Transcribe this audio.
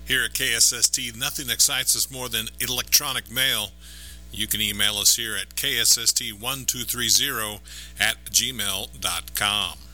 Here at KSST, nothing excites us more than electronic mail. You can email us here at ksst1230 at gmail.com.